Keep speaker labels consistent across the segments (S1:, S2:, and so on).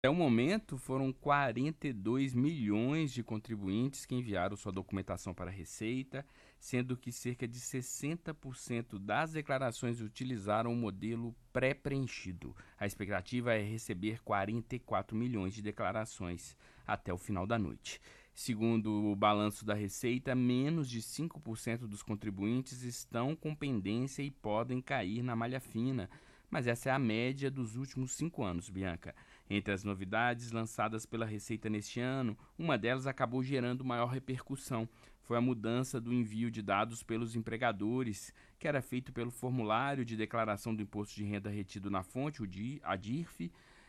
S1: Até o momento, foram 42 milhões de contribuintes que enviaram sua documentação para a Receita, sendo que cerca de 60% das declarações utilizaram o modelo pré-preenchido. A expectativa é receber 44 milhões de declarações até o final da noite. Segundo o balanço da Receita, menos de 5% dos contribuintes estão com pendência e podem cair na malha fina. Mas essa é a média dos últimos 5 anos, Bianca. Entre as novidades lançadas pela Receita neste ano, uma delas acabou gerando maior repercussão. Foi a mudança do envio de dados pelos empregadores, que era feito pelo formulário de declaração do imposto de renda retido na fonte, a DIRF,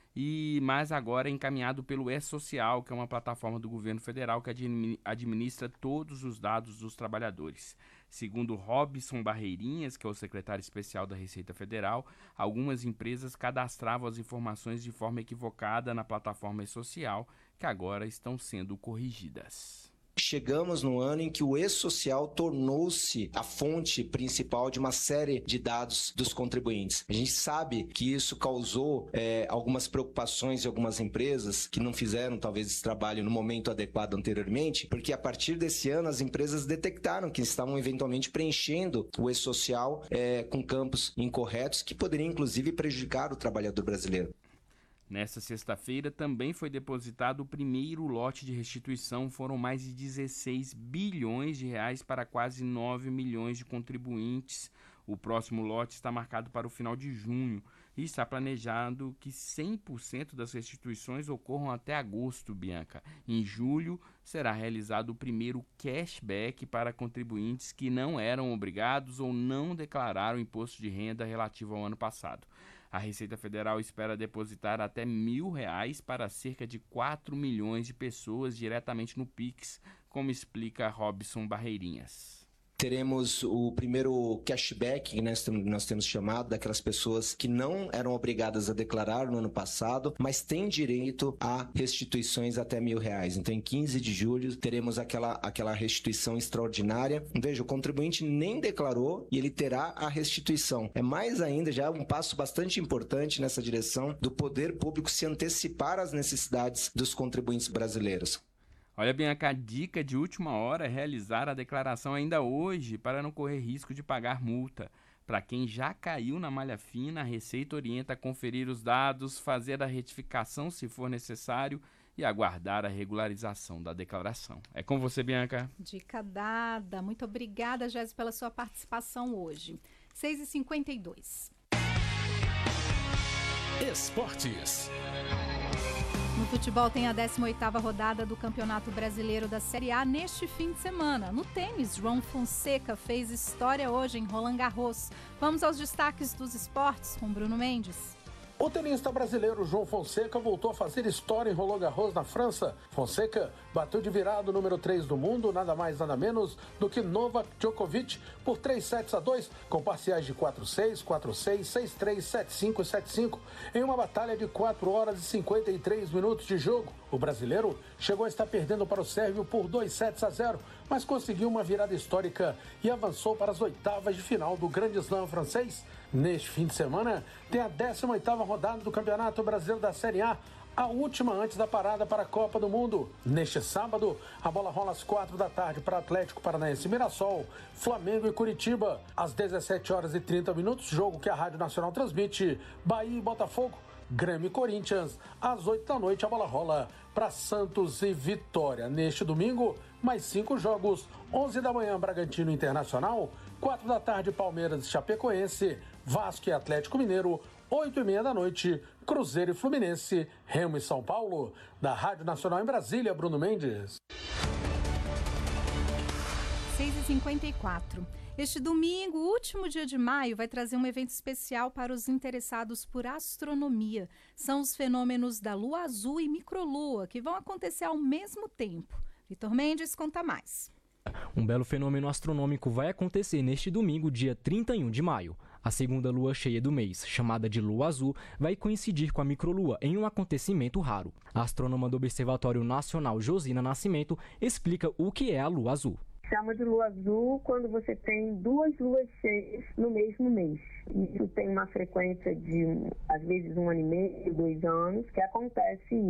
S1: e mais agora é encaminhado pelo E-Social, que é uma plataforma do governo federal que administra todos os dados dos trabalhadores. Segundo Robson Barreirinhas, que é o secretário especial da Receita Federal, algumas empresas cadastravam as informações de forma equivocada na plataforma E-Social, que agora estão sendo corrigidas.
S2: Chegamos no ano em que o E-Social tornou-se a fonte principal de uma série de dados dos contribuintes. A gente sabe que isso causou algumas preocupações em algumas empresas que não fizeram talvez esse trabalho no momento adequado anteriormente, porque a partir desse ano as empresas detectaram que estavam eventualmente preenchendo o E-Social com campos incorretos que poderiam inclusive prejudicar o trabalhador brasileiro.
S1: Nesta sexta-feira também foi depositado o primeiro lote de restituição. Foram mais de 16 bilhões de reais para quase 9 milhões de contribuintes. O próximo lote está marcado para o final de junho e está planejado que 100% das restituições ocorram até agosto, Bianca. Em julho será realizado o primeiro cashback para contribuintes que não eram obrigados ou não declararam imposto de renda relativo ao ano passado. A Receita Federal espera depositar até R$1.000 para cerca de 4 milhões de pessoas diretamente no Pix, como explica Robson Barreirinhas.
S2: Teremos o primeiro cashback, que nós temos chamado, daquelas pessoas que não eram obrigadas a declarar no ano passado, mas têm direito a restituições até R$1.000. Então, em 15 de julho, teremos aquela restituição extraordinária. Veja, o contribuinte nem declarou e ele terá a restituição. É mais ainda, já um passo bastante importante nessa direção do poder público se antecipar às necessidades dos contribuintes brasileiros.
S1: Olha, Bianca, a dica de última hora é realizar a declaração ainda hoje para não correr risco de pagar multa. Para quem já caiu na malha fina, a Receita orienta a conferir os dados, fazer a retificação se for necessário e aguardar a regularização da declaração. É com você, Bianca.
S3: Dica dada. Muito obrigada, Jéssica, pela sua participação hoje. 6h52.
S4: Esportes.
S3: No futebol tem a 18ª rodada do Campeonato Brasileiro da Série A neste fim de semana. No tênis, João Fonseca fez história hoje em Roland Garros. Vamos aos destaques dos esportes com Bruno Mendes.
S5: O tenista brasileiro João Fonseca voltou a fazer história em Roland Garros, na França. Fonseca bateu de virada o número 3 do mundo, nada mais nada menos do que Novak Djokovic, por 3-2, com parciais de 4-6, 4-6, 6-3, 7-5 e 7-5, em uma batalha de 4 horas e 53 minutos de jogo. O brasileiro chegou a estar perdendo para o sérvio por 2-0, mas conseguiu uma virada histórica e avançou para as oitavas de final do Grande Slam francês. Neste fim de semana, tem a 18ª rodada do Campeonato Brasileiro da Série A, a última antes da parada para a Copa do Mundo. Neste sábado, a bola rola às 4 da tarde para Atlético Paranaense e Mirassol, Flamengo e Curitiba. Às 17 horas e 30 minutos, jogo que a Rádio Nacional transmite, Bahia e Botafogo, Grêmio e Corinthians. Às 8 da noite, a bola rola para Santos e Vitória. Neste domingo, mais 5 jogos. 11 da manhã, Bragantino Internacional. 4 da tarde, Palmeiras e Chapecoense. Vasco e Atlético Mineiro. 8h30 da noite, Cruzeiro e Fluminense. Remo e São Paulo. Da Rádio Nacional em Brasília, Bruno Mendes.
S3: 6h54. Este domingo, último dia de maio, vai trazer um evento especial para os interessados por astronomia. São os fenômenos da lua azul e microlua, que vão acontecer ao mesmo tempo. Vitor Mendes conta mais.
S6: Um belo fenômeno astronômico vai acontecer neste domingo, dia 31 de maio. A segunda lua cheia do mês, chamada de lua azul, vai coincidir com a microlua em um acontecimento raro. A astrônoma do Observatório Nacional, Josina Nascimento, explica o que é a lua azul.
S7: Chama de lua azul quando você tem 2 luas cheias no mesmo mês. Isso tem uma frequência de, às vezes, 1 ano e meio, 2 anos, que acontece